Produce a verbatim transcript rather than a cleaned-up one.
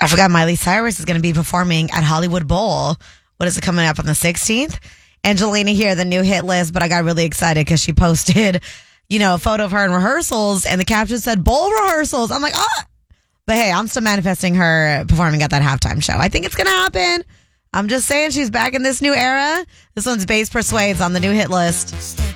I forgot Miley Cyrus is going to be performing at Hollywood Bowl. What is it coming up on the sixteenth? Angelina here, the new hit list, but I got really excited because she posted, you know, a photo of her in rehearsals and the caption said bowl rehearsals. I'm like, oh, but hey, I'm still manifesting her performing at that halftime show. I think it's going to happen. I'm just saying she's back in this new era. This one's Bass Persuades on the new hit list.